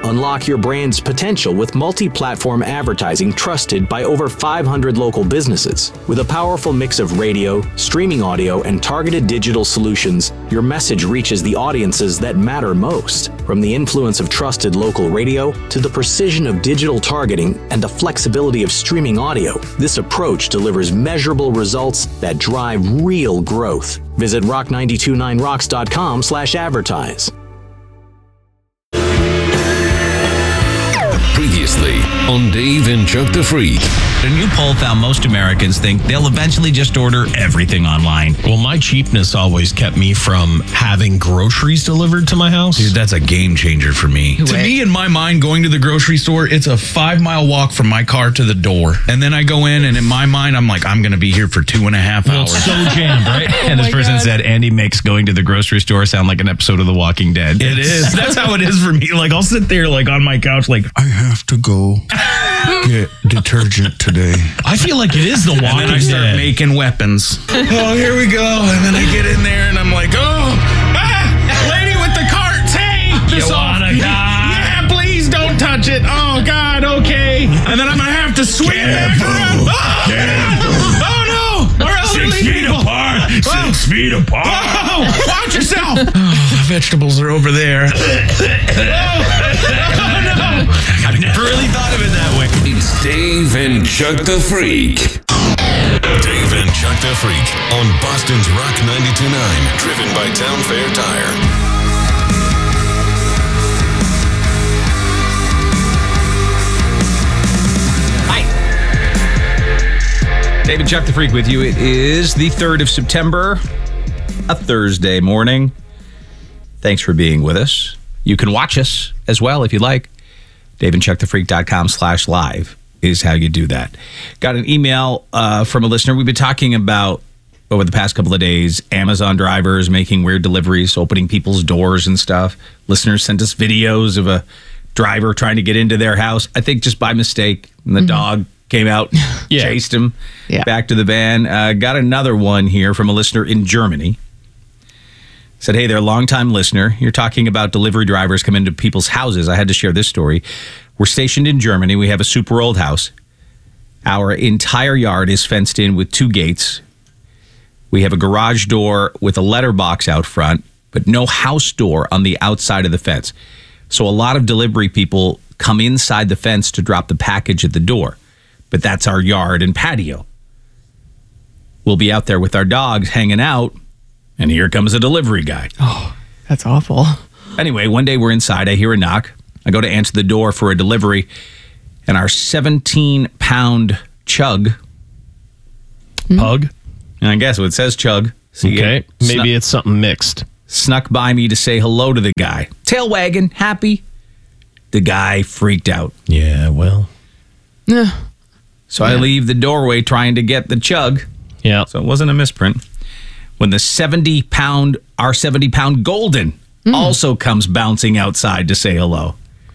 Unlock your brand's potential with multi-platform advertising trusted by over 500 local businesses. With a powerful mix of radio, streaming audio, and targeted digital solutions, your message reaches the audiences that matter most. From the influence of trusted local radio to the precision of digital targeting and the flexibility of streaming audio, this approach delivers measurable results that drive real growth. Visit rock929rocks.com/advertise. Previously on Dave and Chuck the Freak. A new poll found most Americans think they'll eventually just order everything online. Well, my cheapness always kept me from having groceries delivered to my house. Dude, that's a game changer for me. To me, in my mind, going to the grocery store, it's a 5-mile walk from my car to the door. And then I go in, and in my mind, I'm like, I'm going to be here for 2.5 hours. It's so jammed, right? And this person said, Andy makes going to the grocery store sound like an episode of The Walking Dead. It is. That's how it is for me. Like, I'll sit there, like, on my couch, like, I have to go get detergent today. I feel like it is The Walking Dead. And then I start making weapons. Oh, here we go. And then I get in there, and I'm like, lady with the carts, hey! You wanna die? Yeah, please don't touch it. Oh, God, okay. And then I'm going to have to swing back around. Oh, no. Or elderly 6 feet people. apart. 6 feet apart. Oh, watch yourself. The vegetables are over there. Oh, no. I never really thought of it that way. It's Dave and Chuck the Freak. Dave and Chuck the Freak on Boston's Rock 92.9. Driven by Town Fair Tire. Dave and Chuck the Freak with you. It is the 3rd of September, a Thursday morning. Thanks for being with us. You can watch us as well if you like. DaveandChuckTheFreak.com/live is how you do that. Got an email from a listener. We've been talking about, over the past couple of days, Amazon drivers making weird deliveries, opening people's doors and stuff. Listeners sent us videos of a driver trying to get into their house, I think just by mistake. And the dog came out, chased him back to the van. Got another one here from a listener in Germany. Said, hey, they're a longtime listener. You're talking about delivery drivers come into people's houses. I had to share this story. We're stationed in Germany. We have a super old house. Our entire yard is fenced in with 2 gates. We have a garage door with a letterbox out front, but no house door on the outside of the fence. So a lot of delivery people come inside the fence to drop the package at the door. But that's our yard and patio. We'll be out there with our dogs hanging out, and here comes a delivery guy. Oh, that's awful. Anyway, one day we're inside. I hear a knock. I go to answer the door for a delivery, and our 17-pound Chug. Pug? And I guess it says Chug. So Okay. Maybe it's something mixed. Snuck by me to say hello to the guy. Tail wagging, happy. The guy freaked out. Yeah, well. Yeah. So I leave the doorway trying to get the Chug. Yeah. So it wasn't a misprint. When the 70-pound Golden also comes bouncing outside to say hello.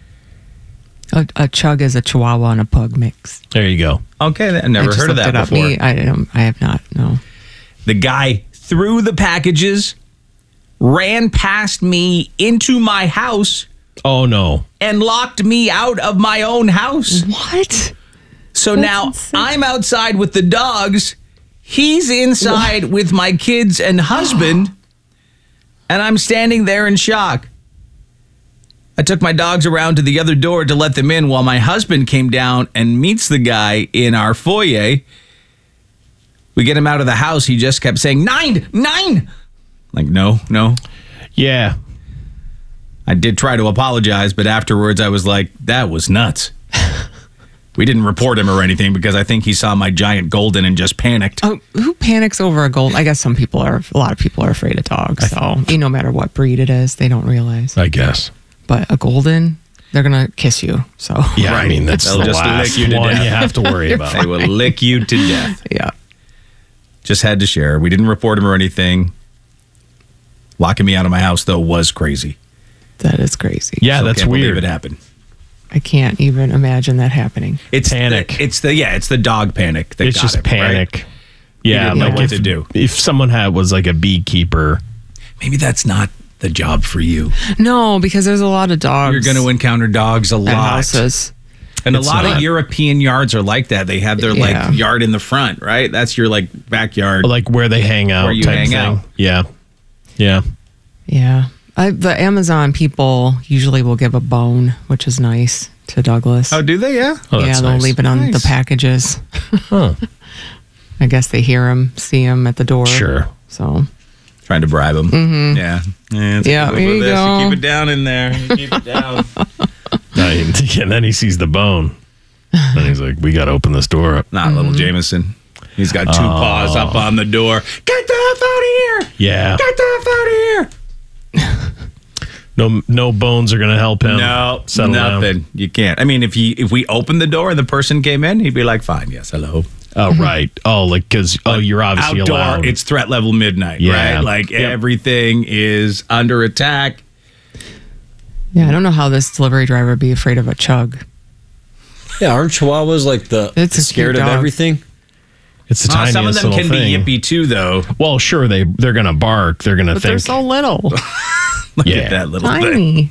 A Chug is a Chihuahua and a Pug mix. There you go. Okay, I never heard of that before. I have not, no. The guy threw the packages, ran past me into my house, Oh, no. and locked me out of my own house. What? So That's now insane. I'm outside with the dogs. He's inside with my kids and husband, and I'm standing there in shock. I took my dogs around to the other door to let them in while my husband came down and meets the guy in our foyer. We get him out of the house. He just kept saying, 9. Like, no. Yeah. I did try to apologize, but afterwards I was like, that was nuts. We didn't report him or anything because I think he saw my giant Golden and just panicked. Oh, who panics over a Golden? I guess a lot of people are afraid of dogs. So no matter what breed it is, they don't realize. I guess. But a Golden, they're going to kiss you. So Yeah, Right. I mean, that's They'll the just last lick you to one death. you have to worry about. They will lick you to death. yeah. Just had to share. We didn't report him or anything. Locking me out of my house, though, was crazy. That is crazy. Yeah, So that's can't believe weird. it happened. I can't even imagine that happening. It's Panic. It's the dog panic. That It's got just him, panic. Right? Yeah, didn't know like what to do. if someone was like a beekeeper. Maybe that's not the job for you. No, because there's a lot of dogs. You're going to encounter dogs a at lot. houses. And It's a lot not. of European yards are like that. They have their Yeah. like yard in the front, right? That's your like backyard. Like where they hang out. Where you type hang thing. out. Yeah. Yeah. Yeah. The Amazon people usually will give a bone, which is nice, to Douglas. Oh, do they? Yeah. Oh, yeah, that's they'll nice. leave it on the Nice. packages. Huh. I guess they hear him, see him at the door. Sure. So, Trying to bribe them. Mm-hmm. Yeah. It's Yeah, over here you this. go. You keep it down in there. You keep it down. And then he sees the bone. And he's like, we got to open this door up. Not little Jameson. He's got two paws up on the door. Get the F out of here! Yeah. Get the F out of here! No bones are going to help him. No, settle down. nothing. You can't. I mean, if we opened the door and the person came in, he'd be like, "Fine, yes, hello." Oh, right. Oh, like, because, you're obviously Outdoor, allowed. it's threat level midnight, Yeah. right? Like everything is under attack. yeah, I don't know how this delivery driver would be afraid of a chug. Yeah, aren't Chihuahuas like It's a scared cute of dog. everything? It's the tiniest Some of them little can thing. be yippy too, though. Well, sure, they're going to bark. They're going to But think. they're so little. Look Yeah. at that little thing. Tiny.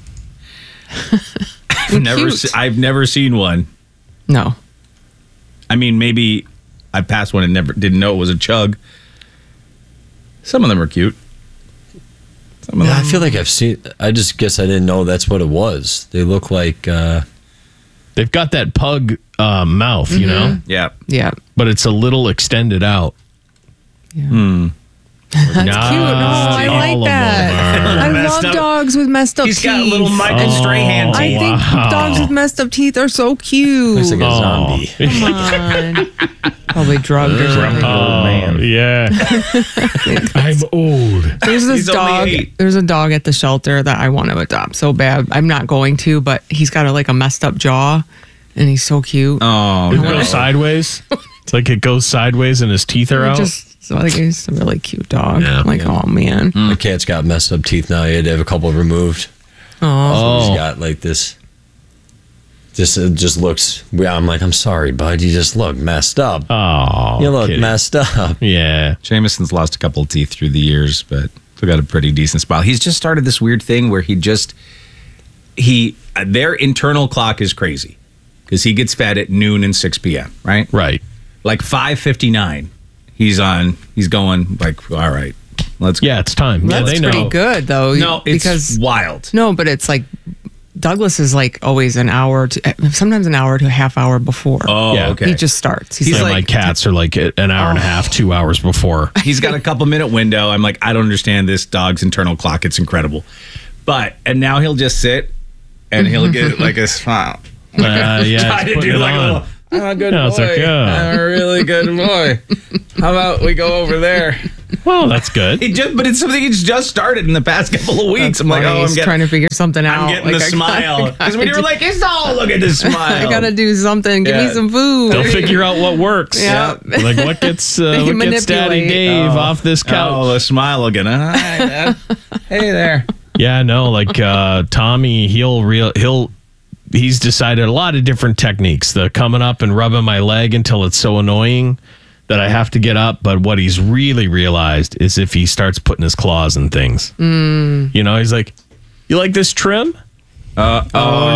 Cute. I've never seen one. No. I mean, maybe I passed one and didn't know it was a chug. Some of them are cute. Some of Yeah, I them. feel like I've seen. I just guess I didn't know that's what it was. They look like. They've got that pug mouth, you know, Yeah. Yeah. but it's a little extended out. Yeah. That's cute. No, I like that. I Messed love up. dogs with messed up He's teeth. got little Michael Strahan I teeth. think Wow. dogs with messed up teeth are so cute. Looks like a zombie. Come on. Probably drugged or something. Oh, yeah. I'm old. There's this He's only dog. 8. There's a dog at the shelter that I want to adopt so bad. I'm not going to, but he's got a messed up jaw, and he's so cute. Oh, It no. goes sideways. It's like it goes sideways and his teeth are out. So I think he's a really cute dog. Yeah. I'm like, oh man. My cat's got messed up teeth now. He had to have a couple removed. Oh. He's got like this. It just looks. Yeah, I'm like, I'm sorry, bud. You just look messed up. Oh, You look kitty. messed up. Yeah. Jameson's lost a couple of teeth through the years, but still got a pretty decent smile. He's just started this weird thing where their internal clock is crazy because he gets fed at noon and 6 p.m., right? Right. Like 5:59, he's going like, all right, let's go. Yeah, it's time. Yeah, That's they know. pretty good though. No, it's because wild. no, but it's like Douglas is like always an hour to sometimes an hour to a half hour before. Oh, Yeah. okay. He just starts. He's He's Yeah, like, my cats are like an hour and a half, 2 hours before. He's got a couple minute window. I'm like, I don't understand this dog's internal clock. It's incredible. And now he'll just sit and he'll get like a smile. Yeah, Try it's to putting do it like a on. little, I'm a good No, boy. it's like, oh. I'm a really good boy. How about we go over there? Well, that's good. But it's something he's just started in the past couple of weeks. that's I'm like, funny. oh, He's trying to figure something out. I'm getting Like, the I smile. Because when you were gotta like, it's all look at this smile. I gotta do something. Give Yeah. me some food. They'll figure out what works. Yeah. Like what gets Daddy manipulate. Dave off this couch. Oh, the smile again. Hi, Dad. Hey there. Yeah, no, like Tommy, he's decided a lot of different techniques. The coming up and rubbing my leg until it's so annoying that I have to get up. But what he's really realized is if he starts putting his claws in things. You know, he's like, you like this trim? Oh,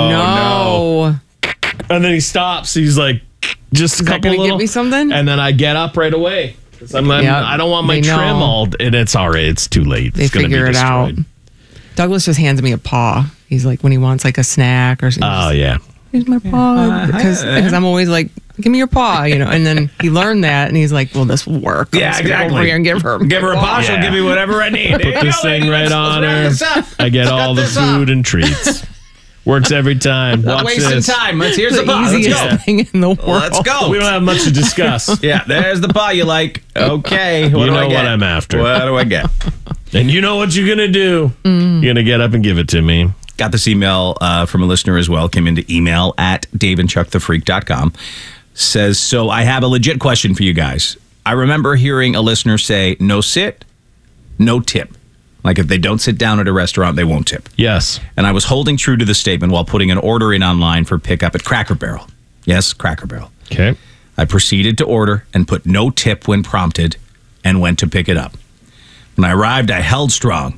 no. And then he stops. He's like, just a that couple gonna give little. me something? And then I get up right away. 'Cause I don't want my they know. trim all. And it's all right. It's too late. They It's gonna be figure it out. destroyed. Douglas just hands me a paw. He's like when he wants like a snack or something. Oh, yeah. Here's my paw because I'm always like, give me your paw, And then he learned that, and he's like, well, this will work. Yeah, Let's go exactly. Over here and give her a paw. She'll Yeah. give me whatever I need. Put this thing right on her. I get all the food and treats. Works every time. Watch Wasting this. time. Here's the the paw. Let's easiest go. thing in the world. Let's go. We don't have much to discuss. Yeah, there's the paw you like. Okay. What You do I know get? what I'm after. What do I get? And you know what you're going to do. You're going to get up and give it to me. Got this email from a listener as well. Came into email at daveandchuckthefreak.com. Says, so I have a legit question for you guys. I remember hearing a listener say, no sit, no tip. Like if they don't sit down at a restaurant, they won't tip. Yes. And I was holding true to the statement while putting an order in online for pickup at Cracker Barrel. Yes, Cracker Barrel. Okay. I proceeded to order and put no tip when prompted and went to pick it up. When I arrived, I held strong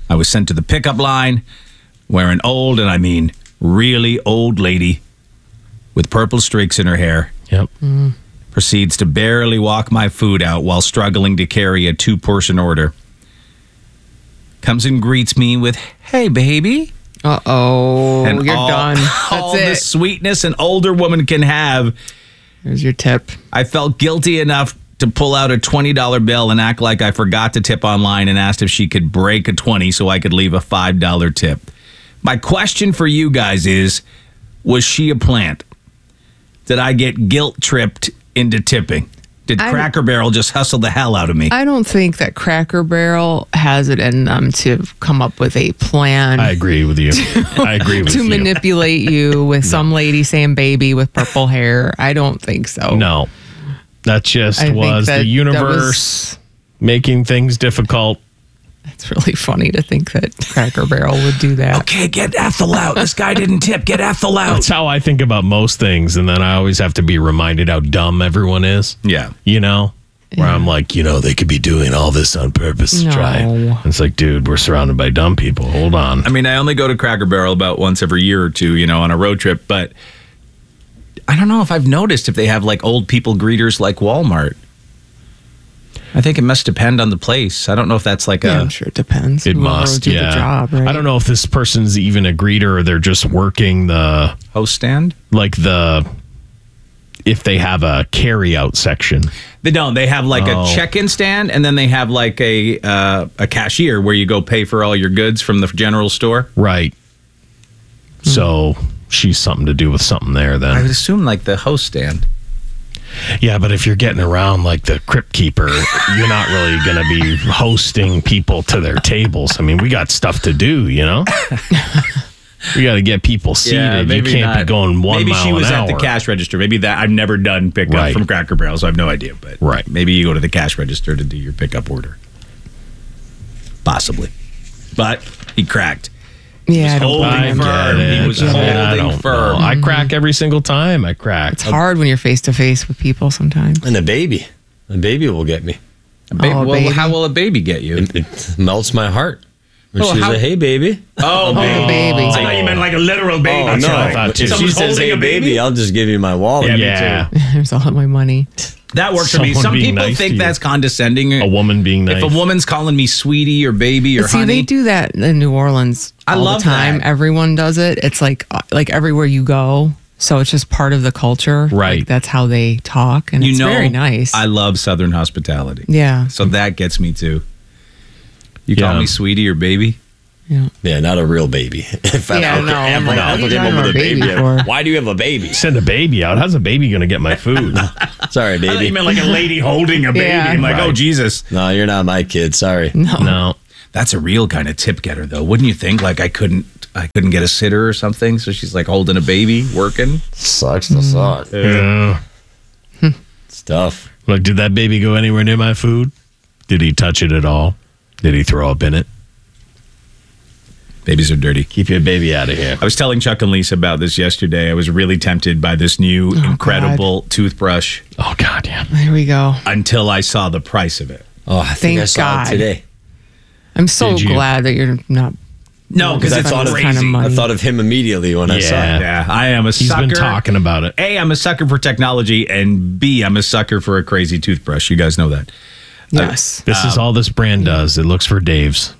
I was sent to the pickup line where an old, and I mean really old lady with purple streaks in her hair Yep. proceeds to barely walk my food out while struggling to carry a 2-person order. Comes and greets me with, "Hey, baby." Uh-oh. And You're done. all That's the it. sweetness an older woman can have. Here's your tip. I felt guilty enough to pull out a $20 bill and act like I forgot to tip online and asked if she could break a 20 so I could leave a $5 tip. My question for you guys is, was she a plant? Did I get guilt tripped into tipping? Did Cracker Barrel just hustle the hell out of me? I don't think that Cracker Barrel has it in them to come up with a plan I agree with you. I agree with to you. manipulate you with some lady saying baby with purple hair. I don't think so. No. That just I think was that the that universe making things difficult. It's really funny to think that Cracker Barrel would do that. Okay, get Ethel out. This guy didn't tip. Get Ethel out. That's how I think about most things. And then I always have to be reminded how dumb everyone is. Yeah. You know? Where I'm like, they could be doing all this on purpose to try it. No. It's like, dude, we're surrounded by dumb people. Hold on. I mean, I only go to Cracker Barrel about once every year or two, on a road trip, but I don't know if I've noticed if they have like old people greeters like Walmart. I think it must depend on the place. I don't know if that's like I'm sure it depends. It Whoever must, would do yeah. the job, right? I don't know if this person's even a greeter or they're just working host stand. If they have a carry-out section. They don't. They have like Oh. a check-in stand, and then they have like a cashier where you go pay for all your goods from the general store. Right. So she's something to do with something there I then. would assume like the host stand. Yeah, but if you're getting around like the Crypt Keeper, you're not really going to be hosting people to their tables. I mean, we got stuff to do, We got to get people seated. You can't be going 1 Maybe mile she was an at hour. the cash register. Maybe that I've never done pickup Right. from Cracker Barrel, so I have no idea. But Right. maybe you go to the cash register to do your pickup order. Possibly, but he cracked. Yeah, I don't holding blame him. firm. He was I holding don't firm. know. I crack every single time. I crack. It's hard when you're face to face with people sometimes. And a baby. A baby will get me. Well, baby. how will a baby get you? It melts my heart. When Oh, she's how- like, "Hey, baby." Oh, baby. I thought you meant like a literal baby. Oh, no. what I thought, too. If she Someone's says, holding "Hey, a baby?" baby," I'll just give you my wallet. Yeah, me Yeah. There's all of my money. That works for me. Someone Some being people nice think to you. that's condescending. A woman being nice. If a woman's calling me sweetie or baby or But see, honey, they do that in New Orleans I all love the time. that. Everyone does it. It's like everywhere you go. So it's just part of the culture. Right. Like, that's how they talk. And it's very nice. I love Southern hospitality. yeah. So that gets me too. You call Yeah. me sweetie or baby? Yeah, not a real baby. If Yeah, Ethel- no, I'm Ethel- like, Ethel what are you came talking up with about a baby. baby for? Why do you have a baby? Send a baby out. How's a baby going to get my food? Sorry, I thought baby. you meant like a lady holding a baby. Yeah. I'm like, oh, Right. Jesus. No, you're not my kid. Sorry. No. That's a real kind of tip getter, though. Wouldn't you think? Like I couldn't get a sitter or something, so she's like holding a baby, working. Sucks to suck. Yeah. It's tough. Like, did that baby go anywhere near my food? Did he touch it at all? Did he throw up in it? Babies are dirty. Keep your baby out of here. I was telling Chuck and Lisa about this yesterday. I was really tempted by this new incredible toothbrush Oh, God, yeah. There we go. until I saw the price of it. Oh, I think Thank I saw God. it today. I'm so Did you? glad that you're not. No, because I it's thought of crazy. kind of money. I thought of him immediately when I saw it. Yeah, I am a He's sucker. been talking about it. A, I'm a sucker for technology, and B, I'm a sucker for a crazy toothbrush. You guys know that. Yes. This is all this brand does. It looks for Dave's.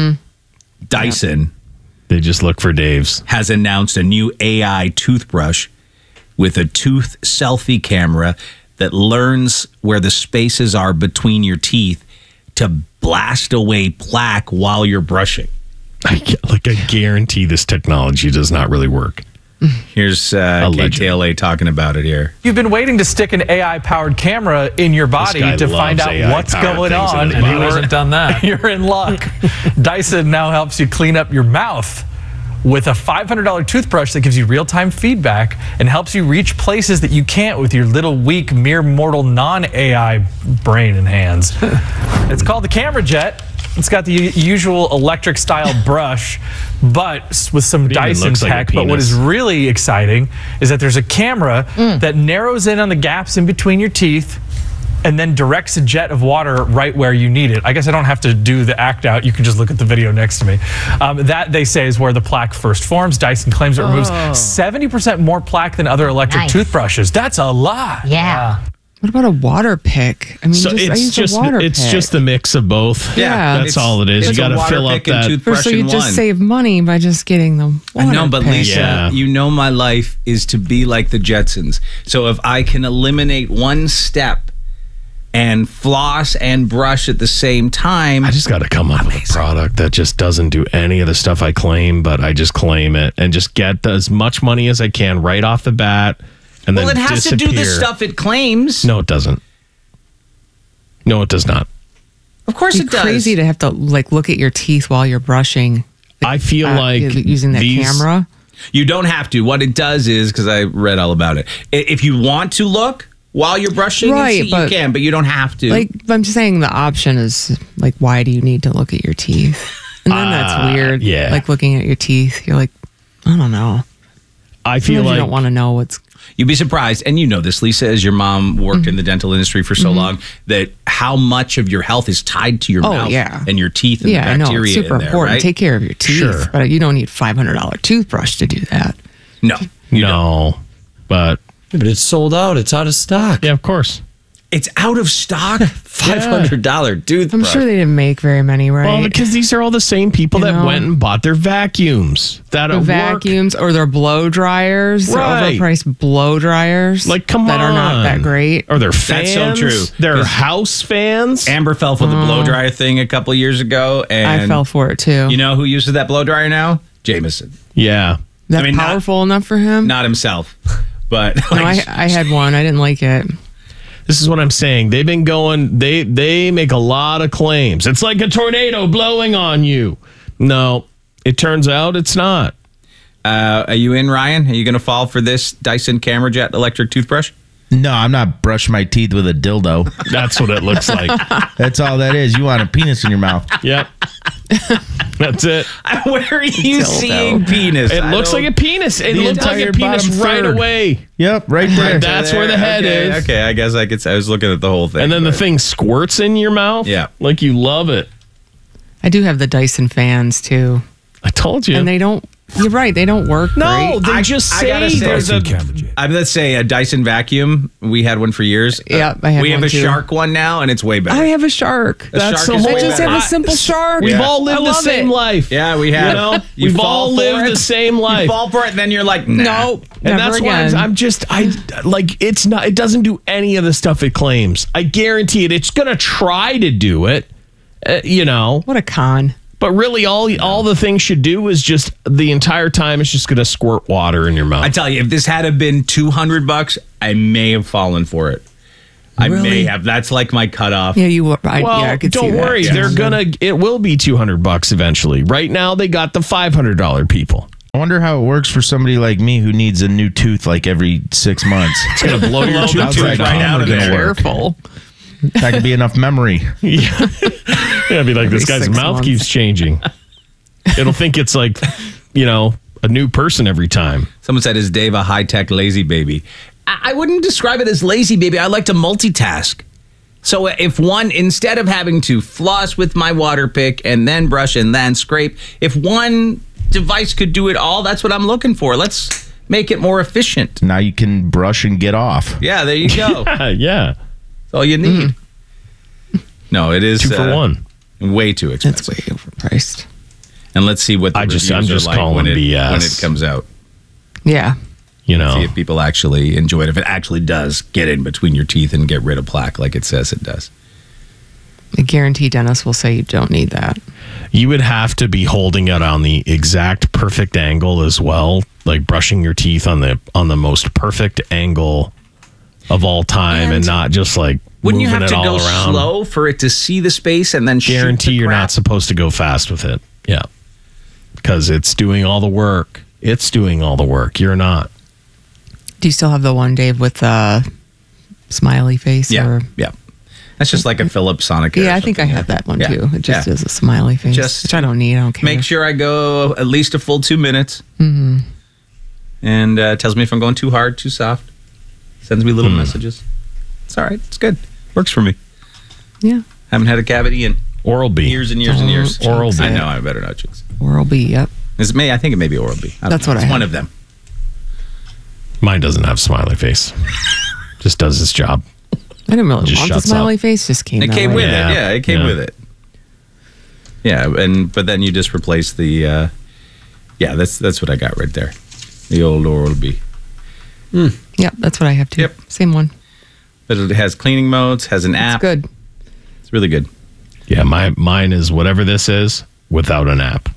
Dyson They just look for Dave's. has announced a new AI toothbrush with a tooth selfie camera that learns where the spaces are between your teeth to blast away plaque while you're brushing. I guarantee this technology does not really work. Here's Allegedly. KTLA talking about it here. You've been waiting to stick an AI-powered camera in your body guy to find loves out AI what's powered going things in on, his and body. he hasn't done that. You're in luck. Dyson now helps you clean up your mouth with a $500 toothbrush that gives you real-time feedback and helps you reach places that you can't with your little weak, mere mortal, non-AI brain and hands. It's called the Camera Jet. It's got the usual electric style brush, but with some even Dyson looks like a tech. But what penis. is really exciting is that there's a camera that narrows in on the gaps in between your teeth and then directs a jet of water right where you need it. I guess I don't have to do the act out. You can just look at the video next to me. That, they say, is where the plaque first forms. Dyson claims it removes 70% more plaque than other electric toothbrushes. That's a lot. Yeah. What about a water pick? I mean, So I it's use just a water pick. just the mix of both. Yeah. That's all it is. You It's got a to water fill up pick and that. toothbrush So you in just one. save money by just getting the water I know, but pick. Lisa, Yeah. you know my life is to be like the Jetsons. So if I can eliminate one step and floss and brush at the same time, I just got to come up with a product that just doesn't do any of the stuff I claim, but I just claim it and just get as much money as I can right off the bat, and well, then it has to do the disappear. stuff it claims. No, it doesn't. No, it does not. Of course It's it does. crazy to have to like look at your teeth while you're brushing. I feel like using that these- camera. You don't have to. What it does is, because I read all about it, if you want to look while you're brushing, Right, and see, you but- can, but you don't have to. Like I'm just saying, the option is like, why do you need to look at your teeth? And then that's weird. yeah. Like looking at your teeth, you're like, I don't know. I feel Sometimes like you don't want to know what's. You'd be surprised, and you know this, Lisa, as your mom worked in the dental industry for so long, that how much of your health is tied to your Oh, mouth yeah. and your teeth and Yeah, the I know. bacteria It's super in there, important. right? Take care of your teeth, Sure. but you don't need $500 toothbrush to do that. No. no, but But it's sold out. It's out of stock. yeah, of course. It's out of stock. $500 toothbrush. I'm sure they didn't make very many, right? Well, because these are all the same people You that know? went and bought their vacuums. That the at work. vacuums or their blow dryers, Right. overpriced blow dryers, Like, come that are not that on. great. Or their That's fans. so true. Their 'Cause house fans. Amber fell for the blow dryer thing a couple years ago, and I fell for it too. You know who uses that blow dryer now? Jameson. Yeah. That I mean, not- powerful enough for him? Not himself, but No, like, I had one. I didn't like it. This is what I'm saying. They've been going, they make a lot of claims. It's like a tornado blowing on you. No, it turns out it's not. are you in, Ryan? Are you going to fall for this Dyson Camera Jet electric toothbrush? No, I'm not brushing my teeth with a dildo. That's what it looks like. That's all that is. You want a penis in your mouth. Yep. That's it. Where are you Dildo. seeing penis? It looks like a penis. It The looks like a entire penis bottom right third. away. Yep, right there. That's where the head okay, is. Okay, I guess I could. I was looking at the whole thing. And then the but- thing squirts in your mouth. Yeah. Like you love it. I do have the Dyson fans too. I told you. And they don't, you're right, they don't work no, great. they just I say gotta say, there's a. let's say a Dyson vacuum. We had one for years. Yeah, I had we have one a too. Shark one now, and it's way better. I have a shark. That's Shark the is whole. way I just better. have a simple shark. We've Yeah. all lived I the love same it. life. Yeah, we have. You know, You we've fall all for lived it, the same life. You fall for it, and then you're like, nah. No, And never that's again. why I like it's not. It doesn't do any of the stuff it claims. I guarantee it. It's gonna try to do it. You know, What a con. but really, all the thing should do is just the entire time it's just gonna squirt water in your mouth. I tell you, if this had have been $200, I may have fallen for it. I may have. That's like my cutoff. Yeah, you were. well, yeah, I could see don't that. worry. Yeah. They're gonna. It will be $200 eventually. Right now, they got the $500 people. I wonder how it works for somebody like me who needs a new tooth like every 6 months. It's gonna blow your How's tooth that right out of gonna there. work? Careful. That could be enough memory. Yeah, it'd be like this guy's 6 mouth months. keeps changing. It'll think it's like, a new person every time. Someone said, "Is Dave a high-tech lazy baby?" I wouldn't describe it as lazy baby. I like to multitask. So if one, instead of having to floss with my water pick and then brush and then scrape, if one device could do it all, that's what I'm looking for. Let's make it more efficient. Now you can brush and get off. Yeah, there you go. That's Yeah. all you need. No, it is 2 for 1. way too That's expensive. way overpriced. And let's see what the I'm reviews just are like calling when it, BS. when it comes out. Yeah. You know. See if people actually enjoy it. If it actually does get in between your teeth and get rid of plaque like it says it does. I guarantee Dennis will say you don't need that. You would have to be holding it on the exact perfect angle as well, like brushing your teeth on the most perfect angle of all time, and not just like Wouldn't you moving have it to all go around. slow for it to see the space and then Guarantee shoot the you're crap? not supposed to go fast with it. Yeah, because it's doing all the work. It's doing all the work. You're not. Do you still have the one, Dave, with the smiley face? Yeah, Or? yeah. That's just like a Philips Sonicare. Yeah, or I think I something. have that one Yeah, too. It just yeah. is a smiley face, Just which I don't need. I don't care. Make sure I go at least a full 2 minutes. Mm-hmm. And tells me if I'm going too hard, too soft. Sends me little messages. It's all right. It's good. Works for me. Yeah. Haven't had a cavity in Oral-B. years and years and years. Oral-B. I know. I better not jinx. Oral-B, yep. I think it may be Oral-B. That's what I It's have. one of them. Mine doesn't have smiley face. Just does its job. I didn't really Just want the shuts smiley up. face. Just came It that came way. with Yeah. it. Yeah, it came Yeah. with it. Yeah, but then you just replace the. That's what I got right there. The old Oral-B. Yep, that's what I have too. Yep. Same one. But it has cleaning modes, has an app. It's good. It's really good. Yeah, mine is whatever this is without an app,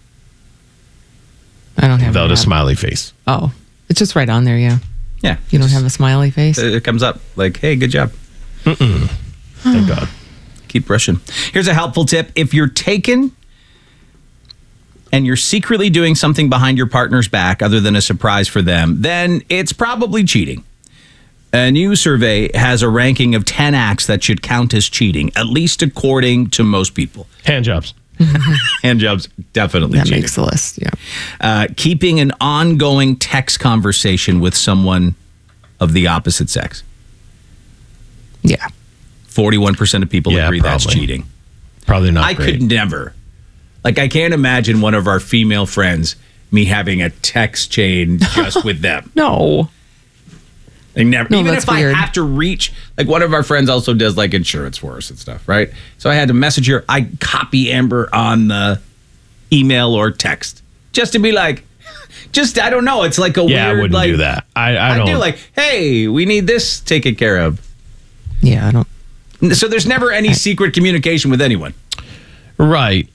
I don't have without an a app. smiley face. Oh, it's just right on there. Yeah. Yeah. You don't have a smiley face. It comes up like, hey, good job. Thank God. Keep brushing. Here's a helpful tip. If you're taken and you're secretly doing something behind your partner's back other than a surprise for them, then it's probably cheating. A new survey has a ranking of 10 acts that should count as cheating, at least according to most people. Hand jobs. Hand jobs, definitely That cheating. makes the list. Yeah. Keeping an ongoing text conversation with someone of the opposite sex. Yeah. 41% of people Yeah, agree that's probably. cheating. Probably not I great. could never. Like, I can't imagine one of our female friends, me having a text chain just with them. No. They never. No, Even that's if weird. I have to reach, like one of our friends also does like insurance for us and stuff, right? So I had to message her. I copy Amber on the email or text just to be like, I don't know. It's like a Yeah, I weird, wouldn't like, do that. I don't. do like, hey, we need this taken care of. Yeah, I don't. So there's never any secret communication with anyone. Right.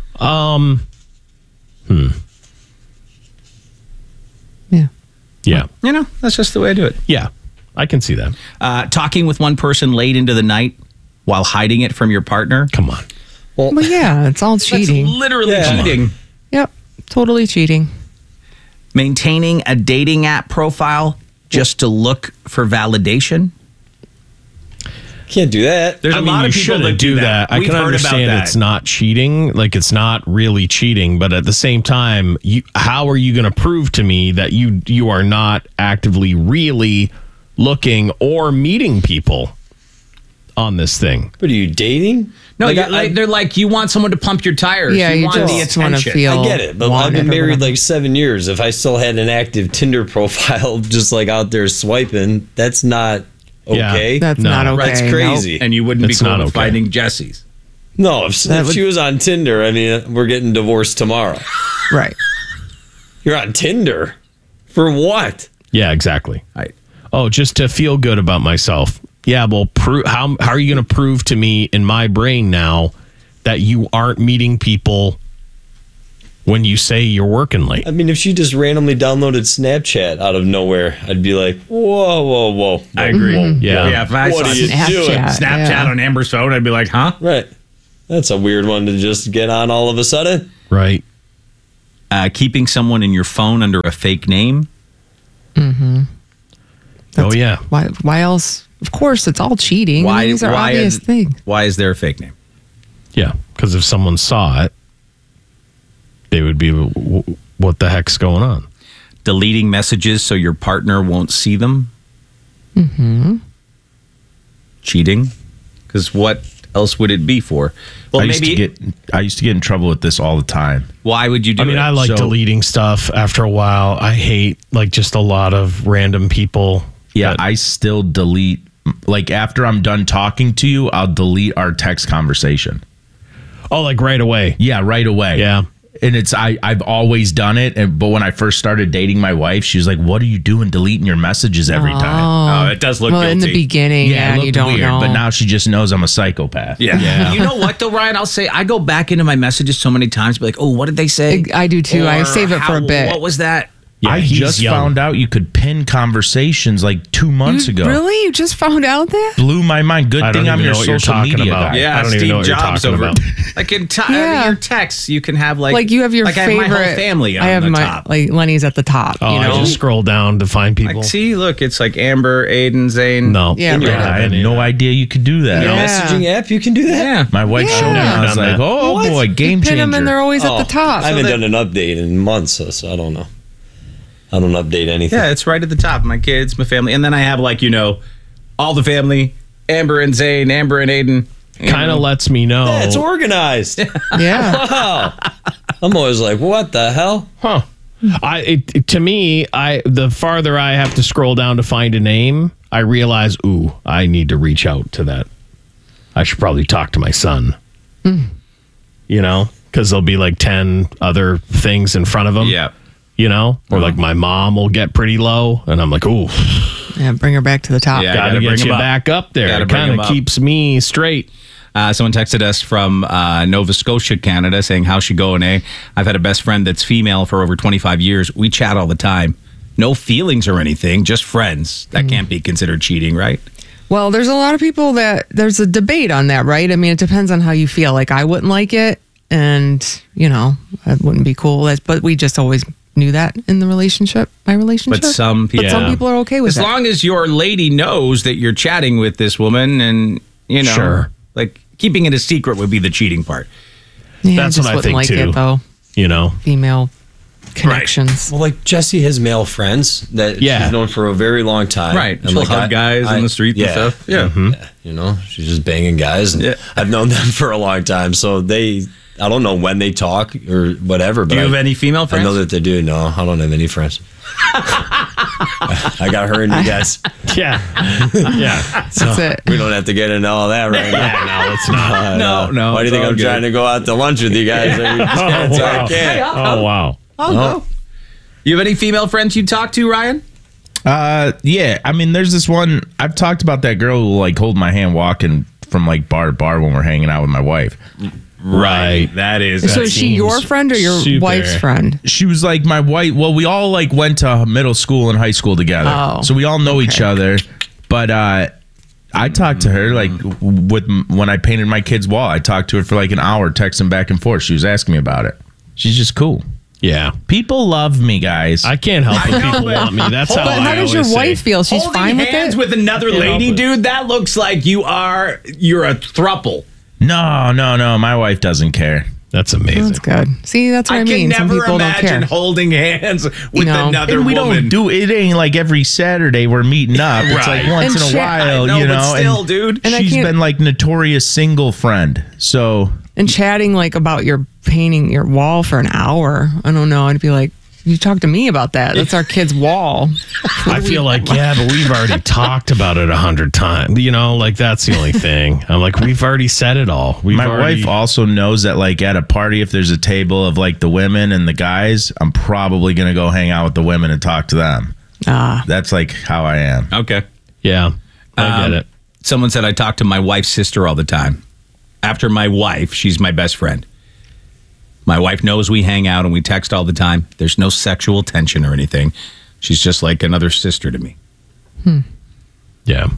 Yeah. Yeah. You know, that's just the way I do it. Yeah. I can see that. Talking with one person late into the night while hiding it from your partner. Come on. Well, yeah, it's all cheating. That's literally Yeah. cheating. Yep. Totally cheating. Maintaining a dating app profile just to look for validation. Can't do that. There's I a mean, lot you of people shouldn't that do that. I We've can heard understand about that. it's not cheating. Like, it's not really cheating, but at the same time, how are you going to prove to me that you are not actively really looking or meeting people on this thing? But are you dating? No, Like, they're like, you want someone to pump your tires. Yeah, you you want the just want to attention. feel. I get it, but I've wanted been or married whatever. like 7 years. If I still had an active Tinder profile, just like out there swiping, that's not Yeah. okay. That's No, not okay. that's Nope. crazy. And you wouldn't It's be cool not with okay. finding Jesse's. No, if That she was on Tinder, I mean, we're getting divorced tomorrow. Right. You're on Tinder for what? Yeah, exactly. Right. Oh, just to feel good about myself. Yeah, well, how are you going to prove to me in my brain now that you aren't meeting people when you say you're working late? I mean, if she just randomly downloaded Snapchat out of nowhere, I'd be like, whoa. I agree. Yeah. If I What saw are you doing? Snapchat. Snapchat Yeah. on Amber's phone, I'd be like, huh? Right. That's a weird one to just get on all of a sudden. Right. Keeping someone in your phone under a fake name. Oh, yeah. Why else? Of course, it's all cheating. I mean, these are obvious things. Why is there a fake name? Yeah, because if someone saw it, they would be, what the heck's going on? Deleting messages so your partner won't see them. Mm-hmm. Cheating. Because what else would it be for? Well, I used to get in trouble with this all the time. Why would you do I mean, it? I like So- deleting stuff after a while. I hate like just a lot of random people. Yeah, that- I still delete. Like after I'm done talking to you, I'll delete our text conversation. Oh, like right away. Yeah, right away. Yeah. And I've always done it. But when I first started dating my wife, she was like, "What are you doing, deleting your messages every time?" Oh, it does look Well, in the guilty. beginning, Yeah, it you looked don't weird. know. But now she just knows I'm a psychopath. Yeah. You know what though, Ryan? I'll say I go back into my messages so many times, be like, oh, what did they say? I do too. I Or save it for a bit. What was that? Yeah, I he's just young. found out you could pin conversations like 2 months ago. Really? You just found out that? Blew my mind. Good I don't thing I'm even your know what you're social talking media about. guy. Yeah, I don't even Steve know what you're Jobs talking over. about. Like in Yeah. your texts, you can have like You have your like favorite. I have my whole family on I have the my top. like Lenny's at the top. Oh, you I know. just scroll down to find people. Like, see, look, it's like Amber, Aiden, Zane. No. Yeah, your right. I had no idea you could do that. Yeah. Messaging app, you can do that? Yeah. My wife showed me. Yeah. And I was Never like, done "Oh What? boy, game Pin them and they're changer!" always at the top. I haven't that- done an update in months, so I don't know. I don't update anything. Yeah, it's right at the top. My kids, my family, and then I have like all the family, Amber and Zane, Amber and Aiden. Kind of lets me know. Yeah, it's organized. Yeah. Wow. I'm always like, what the hell? Huh. To me, the farther I have to scroll down to find a name, I realize, I need to reach out to that. I should probably talk to my son. You know, because there'll be like 10 other things in front of him. Yeah. You know, or like my mom will get pretty low, and I'm like, ooh, Yeah, bring her back to the top. Yeah. gotta gotta get bring you 'em up. back up there. Gotta It bring kind 'em of up. keeps me straight. Someone texted us from Nova Scotia, Canada, saying, how's she going, eh? I've had a best friend that's female for over 25 years. We chat all the time. No feelings or anything, just friends. That can't be considered cheating, right? Well, there's a lot of people there's a debate on that, right? I mean, it depends on how you feel. Like, I wouldn't like it, and, that wouldn't be cool. But we just always knew that in my relationship. But some people, But some people are okay with as it. long as your lady knows that you're chatting with this woman, and Sure. like keeping it a secret would be the cheating part. Yeah, That's just what I wouldn't think, like too. it, though. You know, Female connections. Well, like Jesse has male friends that she's known for a very long time. Right. And She'll like hug guys on the street and stuff. Yeah. Yeah. She's just banging guys. And Yeah. I've known them for a long time. So I don't know when they talk or whatever. But Do you have any female friends? I know that they do. No, I don't have any friends. I got her and you guys. yeah, yeah. That's it. We don't have to get into all that right now. No, it's not. No. Why do you it's think all I'm good. trying to go out to lunch with you guys every chance I can? Oh wow. I'll go. You have any female friends you talk to, Ryan? Yeah. I mean, there's this one. I've talked about that girl who like hold my hand walking from like bar to bar when we're hanging out with my wife. Right. That is. So is she your friend or your super. wife's friend? She was like my wife. Well, we all like went to middle school and high school together, Oh, so we all know each other. But I talked to her like when I painted my kid's wall. I talked to her for like an hour, texting back and forth. She was asking me about it. She's just cool. Yeah. People love me, guys. I can't help if people want me. That's how But I how does your always say. wife feel? She's Holding fine with hands it? with another Can't lady, help it. dude. That looks like you're a thruple. No. My wife doesn't care. That's amazing. That's good. See, that's what I, I mean. can Some never people don't imagine care. holding hands with No. another And we woman. don't do it. Ain't like every Saturday we're meeting up. It's like once And in a shit, while, I know, you but know. still, and dude. And I she's can't- been like notorious single friend. So And chatting like about your painting your wall for an hour. I don't know. I'd be like, you talk to me about that. That's our kid's wall. I feel like, but we've already talked about it 100 times. You know, like that's the only thing. I'm like, we've already said it all. my wife also knows that like at a party, if there's a table of like the women and the guys, I'm probably gonna go hang out with the women and talk to them. That's like how I am. Okay. Yeah, I get it. Someone said I talk to my wife's sister all the time. After my wife, she's my best friend. My wife knows we hang out and we text all the time. There's no sexual tension or anything. She's just like another sister to me. Yeah.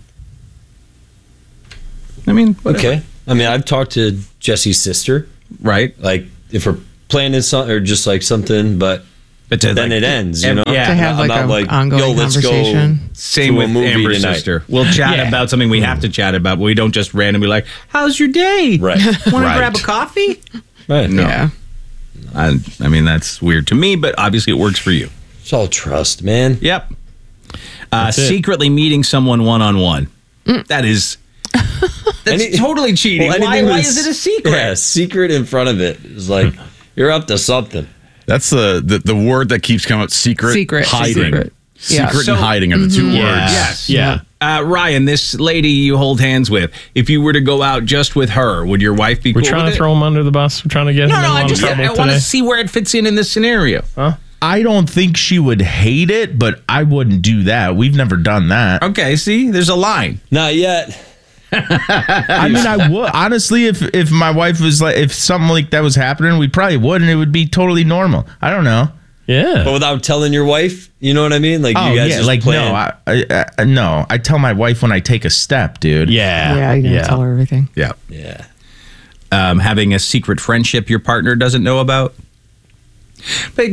I mean, whatever. Okay. I mean, I've talked to Jesse's sister. Right? Like, if we're planning something or just like something, but But then like, it ends, you know? Yeah. To have I'm like not an ongoing let's go conversation. Same to a with movie Amber's tonight. sister. We'll chat Yeah. about something we have to chat about, but we don't just randomly like, how's your day? Right. Want to Right. grab a coffee? Right. No. Yeah. I mean, that's weird to me, but obviously it works for you. It's all trust, man. Yep. it. Secretly meeting someone one-on-one. That is... That's Any- totally cheating. Well, why anything why with is it a secret? Yeah, secret in front of it is like, you're up to something. That's the word that keeps coming up. Secret. Hiding. Secret. Yeah. Secret So- and hiding are the two words. Yes. Yeah. Ryan, this lady you hold hands with, if you were to go out just with her, would your wife be We're cool trying with to it? throw him under the bus. We're trying to get No, him no, in a I lot of just trouble I want today. to see where it fits in this scenario. I don't think she would hate it, but I wouldn't do that. We've never done that. Okay, see, there's a line. Not yet. I mean, I would honestly, if my wife was like, if something like that was happening, we probably would, and it would be totally normal. I don't know. Yeah. But without telling your wife, you know what I mean? Like, Oh you guys yeah, just like plan. no, no. I tell my wife when I take a step, dude. Yeah. Yeah, you're going to tell her everything. Yeah. Yeah. Having a secret friendship your partner doesn't know about. But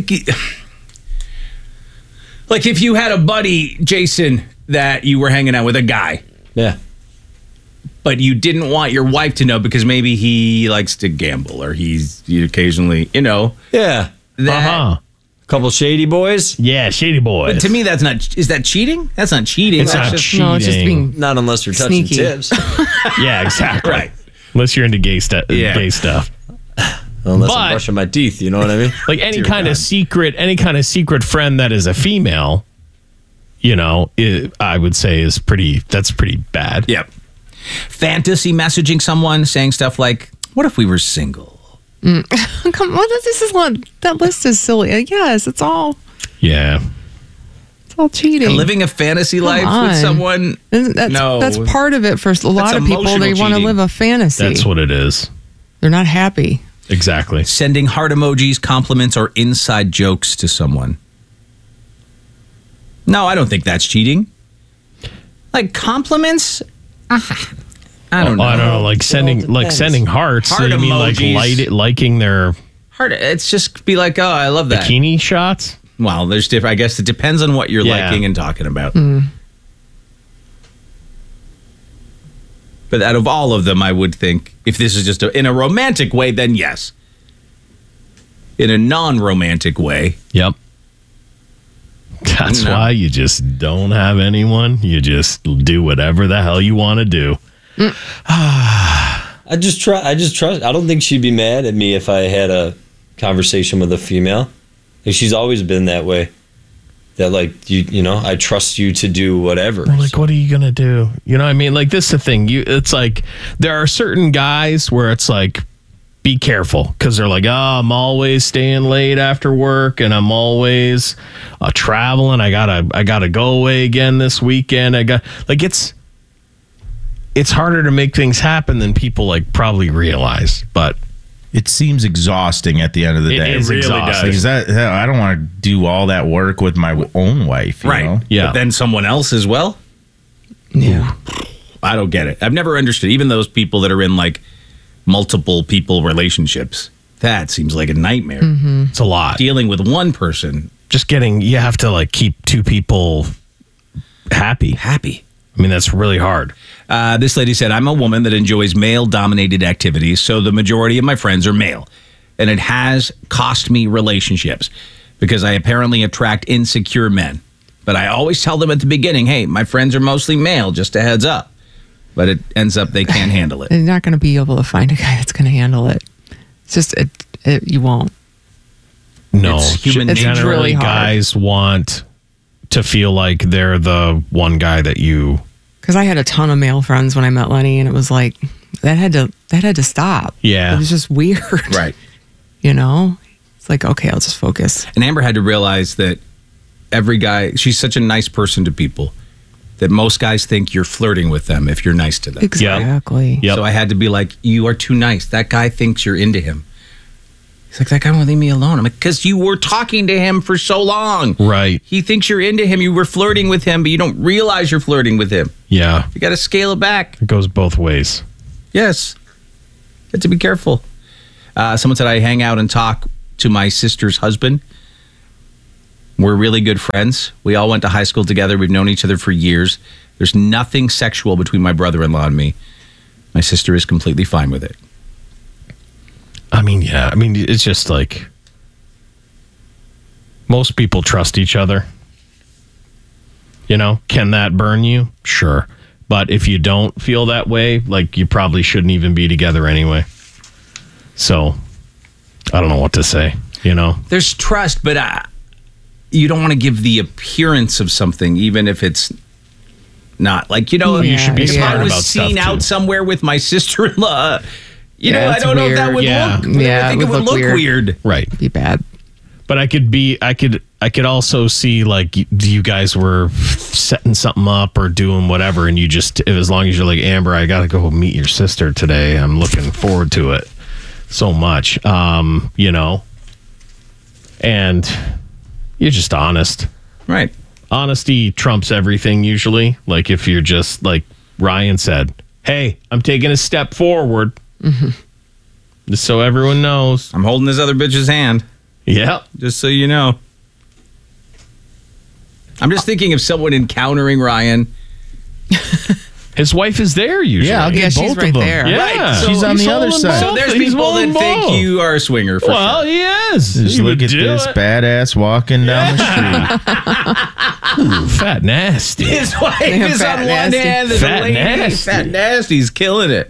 like if you had a buddy, Jason, that you were hanging out with, a guy, Yeah. but you didn't want your wife to know because maybe he likes to gamble or he occasionally, Yeah. that Uh-huh. Couple shady boys? Yeah, shady boys. But to me, that's not. Is that cheating? That's not cheating. It's That's not just- cheating. No, it's just being Not unless you're touching Sneaky. tips. Yeah, exactly. Right. Unless you're into gay stuff. Yeah. Gay stuff. Unless But- I'm brushing my teeth, you know what I mean? Like any Dear kind God. of secret friend that is a female, you know, I would say that's pretty bad. Yep. Fantasy messaging someone, saying stuff like, "What if we were single?" Come on, that list is silly. Yes, it's all Yeah. cheating. Living a fantasy life on. with someone. That's part of it for a lot of people. They emotional want to cheating. live a fantasy. That's what it is. They're not happy. Exactly. Sending heart emojis, compliments, or inside jokes to someone. No, I don't think that's cheating. Like compliments? I don't know. I don't know, like sending hearts. Heart you mean emojis. liking their Heart, it's just be like, oh, I love that. bikini shots? Well, there's different. I guess it depends on what you're Yeah. liking and talking about. But out of all of them, I would think if this is just in a romantic way, then yes. In a non-romantic way, Yep. That's No. why you just don't have anyone. You just do whatever the hell you want to do. I just trust. I don't think she'd be mad at me if I had a conversation with a female. Like, she's always been that way. That like you know, I trust you to do whatever. Like, what are you gonna do? You know what I mean? Like, this is the thing. It's like there are certain guys where it's like, be careful, because they're like, oh, I'm always staying late after work, and I'm always traveling. I gotta go away again this weekend. It's harder to make things happen than people like probably realize, but It seems exhausting at the end of the It day. is exhausting. Is that I don't want to do all that work with my own wife. You know? Yeah. But then someone else as well? Yeah. I don't get it. I've never understood. Even those people that are in like multiple people relationships, that seems like a nightmare. it's a lot. Dealing with one person You have to like keep two people happy. happy. I mean, that's really hard. This lady said, I'm a woman that enjoys male-dominated activities, so the majority of my friends are male. And it has cost me relationships because I apparently attract insecure men. But I always tell them at the beginning, hey, my friends are mostly male, just a heads up. But it ends up they can't handle it. You're not going to be able to find a guy that's going to handle it. It's just, you won't. No, It's human nature. It's generally really hard. guys want to feel like they're the one guy that you. Because I had a ton of male friends when I met Lenny, and it was like, that had to stop. Yeah. It was just weird. Right. You know? It's like, okay, I'll just focus. And Amber had to realize that every guy, she's such a nice person to people that most guys think you're flirting with them if you're nice to them. Exactly. Yep. So I had to be like, you are too nice. That guy thinks you're into him. He's like, that guy won't leave me alone. I'm like, because you were talking to him for so long. Right. He thinks you're into him. You were flirting with him, but you don't realize you're flirting with him. Yeah. You got to scale it back. It goes both ways. Yes. You have to be careful. Someone said I hang out and talk to my sister's husband. We're really good friends. We all went to high school together. We've known each other for years. There's nothing sexual between my brother-in-law and me. My sister is completely fine with it. I mean, yeah. I mean, it's just like most people trust each other. You know, can that burn you? Sure. But if you don't feel that way, like you probably shouldn't even be together anyway. So I don't know what to say, you know? There's trust, but you don't want to give the appearance of something, even if it's not. Like, you know, You should be if smart I was about stuff, seen out too. somewhere with my sister-in-law, you Yeah, know, I it's don't know if that weird. would Yeah. look. Yeah, I think it would look weird. Right. Be bad. But I could also see like you guys were setting something up or doing whatever, and you just, as long as you're like, Amber, I gotta go meet your sister today. I'm looking forward to it so much. You know, and you're just honest. Right. Honesty trumps everything usually. Like if you're just like Ryan said, hey, I'm taking a step forward. Just so everyone knows. I'm holding this other bitch's hand, Yep. just so you know. I'm just thinking of someone encountering Ryan His wife is there usually. Yeah, I'll get she's both right of them. there. Yeah. Right, so she's on he's the other all side. So involved. there's He's people all that think involved. you are a swinger for Well, sure. he is. Just He look would at do this it. badass walking down the street. Fat nasty. His wife Yeah, is fat on one nasty. hand, there's Fat a lady, nasty. Fat Nasty's killing it.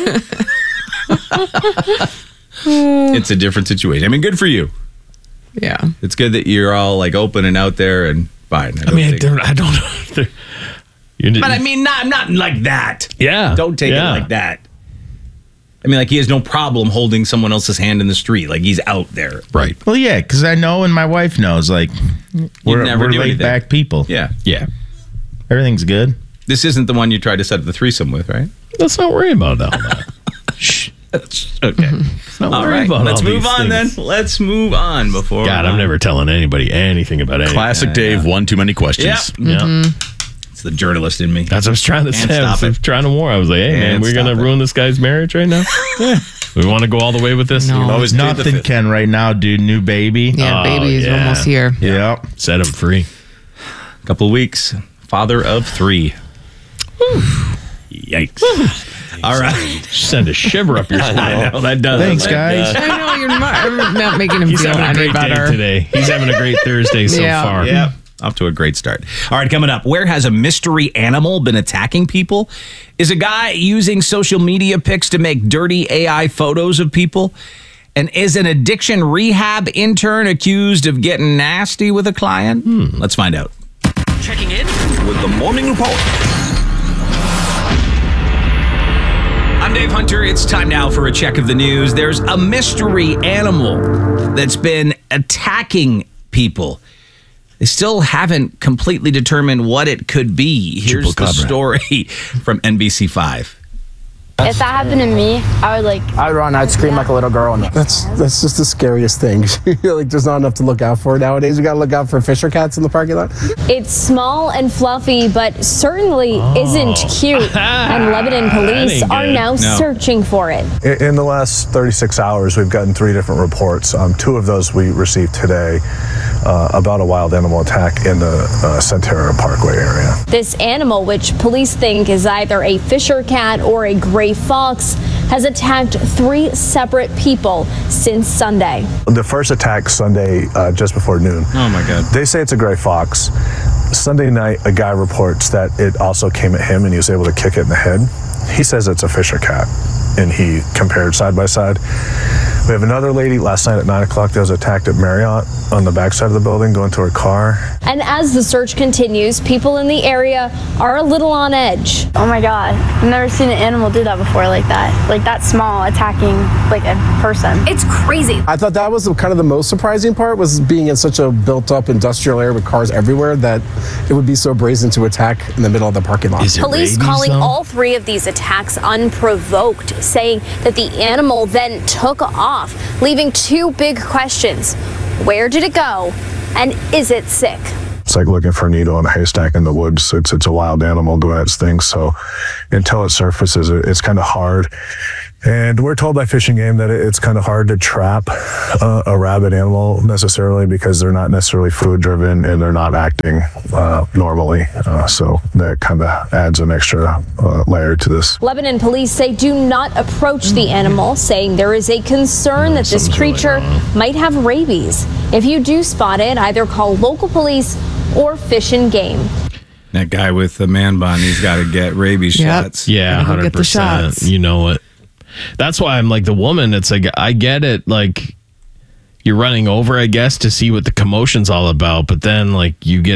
It's a different situation. I mean, good for you. Yeah. It's good that you're all like open and out there and fine. I mean, I don't know. But I mean, not like that. yeah. Don't take it like that. I mean, like he has no problem holding someone else's hand in the street. Like he's out there. Right. Well, yeah, because I know and my wife knows, like, we're never do laid anything. back people. Yeah. Yeah. Everything's good. This isn't the one you tried to set up the threesome with, right? Let's not worry about all that. Okay. Not All worry right. about Let's all move these on things. then. Let's move on before. God, I'm never telling anybody anything about anything. Classic Dave, one too many questions. Yep. Yeah. It's the journalist in me. That's what I was trying to Can't say. I stop was it. trying to warn. I was like, hey, man, Can't we're going to stop it. ruin this guy's marriage right now? We want to go all the way with this? No. Always plead the Nothing fifth. can right now, dude. New baby. Yeah, Oh, baby is yeah. almost here. Yep. Set him free. Couple weeks. Father of 3. Yikes. All right. Send a shiver up your spine. I know that does. Thanks, guys. I know you're not making him He's feel having a any great day better. today. He's having a great Thursday so Yeah. far. Yep. Off to a great start. All right, coming up. Where has a mystery animal been attacking people? Is a guy using social media pics to make dirty AI photos of people? And is an addiction rehab intern accused of getting nasty with a client? Let's find out. Checking in with the Morning Report. I'm Dave Hunter. It's time now for a check of the news. There's a mystery animal that's been attacking people. They still haven't completely determined what it could be. Here's the story from NBC5. If that happened to me, I would I'd run, I'd scream like a little girl. That's just the scariest thing. Like, there's not enough to look out for nowadays. We gotta look out for Fisher cats in the parking lot. It's small and fluffy, but certainly isn't cute. And Lebanon police ain't are good. now searching for it. In the last 36 hours, we've gotten 3 different reports. 2 of those we received today about a wild animal attack in the Centera Parkway area. This animal, which police think is either a Fisher cat or a gray fox, has attacked 3 separate people since Sunday. The first attack Sunday just before noon. Oh, my God. They say it's a gray fox. Sunday night, a guy reports that it also came at him and he was able to kick it in the head. He says it's a Fisher cat, and he compared side by side. We have another lady last night at 9 o'clock that was attacked at Marriott on the backside of the building going to her car. And as the search continues, people in the area are a little on edge. Oh my God, I've never seen an animal do that before like that small, attacking like a person. It's crazy. I thought that was kind of the most surprising part, was being in such a built-up industrial area with cars everywhere that it would be so brazen to attack in the middle of the parking lot. Police calling all 3 of these attacks unprovoked, saying that the animal then took off, leaving 2 big questions. Where did it go? And is it sick? It's like looking for a needle in a haystack in the woods. It's a wild animal doing its thing. So until it surfaces, it's kind of hard. And we're told by Fish and Game that it's kind of hard to trap a rabid animal necessarily, because they're not necessarily food driven and they're not acting normally. So that kind of adds an extra layer to this. Lebanon police say do not approach the animal, saying there is a concern that this creature might have rabies. If you do spot it, either call local police or Fish and Game. That guy with the man bun, he's got to get rabies shots. Yeah, Gotta go get the 100%. shots. You know it. That's why I'm like the woman. It's like, I get it. Like, you're running over, I guess, to see what the commotion's all about. But then, like, you get